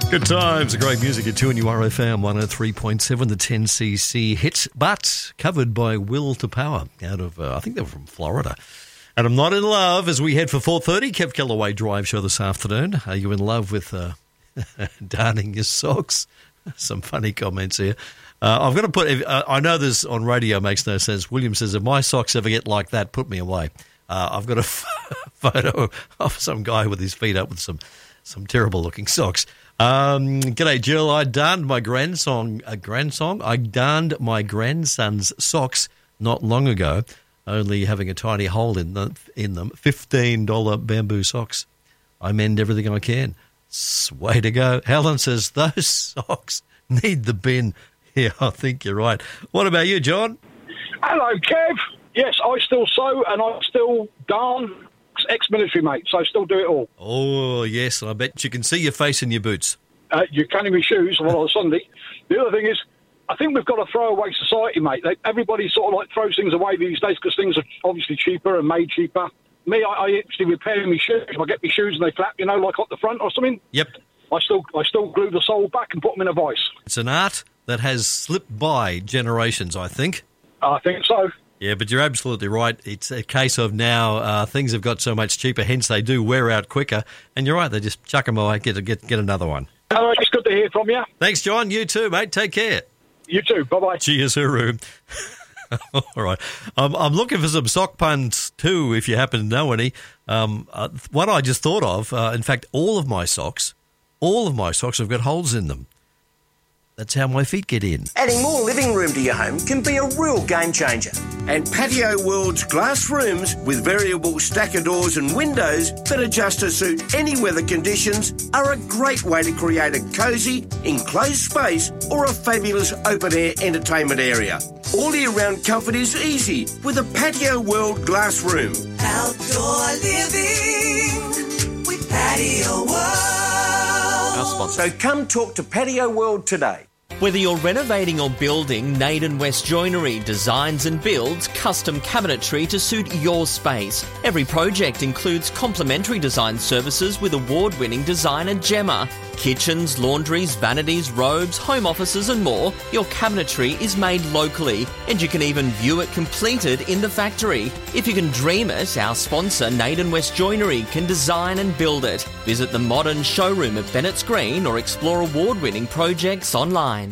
Good times, great music at 2NURFM 103.7, the 10cc hits, but covered by Will to Power out of, I think they were from Florida. And I'm not in love as we head for 4:30, Kev Kellaway Drive Show this afternoon. Are you in love with darning your socks? Some funny comments here. I've got to put, I know this on radio makes no sense. William says, if my socks ever get like that, put me away. I've got a photo of some guy with his feet up with some terrible looking socks. G'day, Jill. I darned my grandson's socks not long ago, only having a tiny hole in them. $15 bamboo socks. I mend everything I can. Way to go. Helen says those socks need the bin. Yeah, I think you're right. What about you, John? Hello, Kev. Yes, I still sew and I still darn. Ex-military, mate, so I still do it all. Oh, yes, I bet you can see your face in your boots. You can in my shoes on Sunday. The other thing is, I think we've got a throwaway society, mate. Everybody sort of like throws things away these days because things are obviously cheaper and made cheaper. Me, I actually repair my shoes. I get my shoes and they flap, like up the front or something. Yep. I still glue the sole back and put them in a vice. It's an art that has slipped by generations, I think. I think so. Yeah, but you're absolutely right. It's a case of now things have got so much cheaper, hence they do wear out quicker. And you're right, they just chuck them away, get another one. All right, it's good to hear from you. Thanks, John. You too, mate. Take care. You too. Bye-bye. Cheers, hooroo. All right. I'm looking for some sock puns too, if you happen to know any. One I just thought of, in fact, all of my socks have got holes in them. That's how my feet get in. Adding more living room to your home can be a real game changer. And Patio World's glass rooms with variable stacker doors and windows that adjust to suit any weather conditions are a great way to create a cosy, enclosed space or a fabulous open-air entertainment area. All year-round comfort is easy with a Patio World glass room. Outdoor living with Patio World. So come talk to Patio World today. Whether you're renovating or building, Naden West Joinery designs and builds custom cabinetry to suit your space. Every project includes complimentary design services with award-winning designer Gemma. Kitchens, laundries, vanities, robes, home offices and more. Your cabinetry is made locally and you can even view it completed in the factory. If you can dream it, our sponsor Naden West Joinery can design and build it. Visit the modern showroom at Bennett's Green or explore award-winning projects online.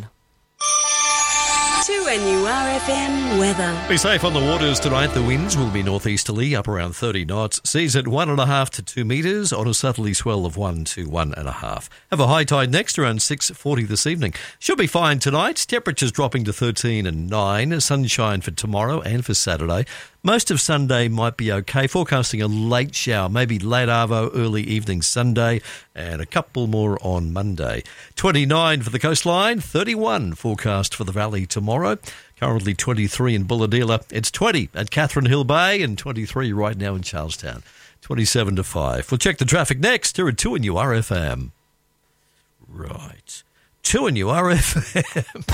2NURFM weather. Be safe on the waters tonight. The winds will be northeasterly, up around 30 knots. Seas at 1.5 to 2 metres on a southerly swell of 1 to 1.5. Have a high tide next around 6:40 this evening. Should be fine tonight. Temperatures dropping to 13 and 9. Sunshine for tomorrow and for Saturday. Most of Sunday might be okay. Forecasting a late shower, maybe late arvo, early evening Sunday, and a couple more on Monday. 29 for the coastline, 31 forecast for the valley tomorrow. Currently 23 in Bulahdelah. It's 20 at Catherine Hill Bay and 23 right now in Charlestown. 27 to 5. We'll check the traffic next here at 2NURFM. Right. 2NURFM.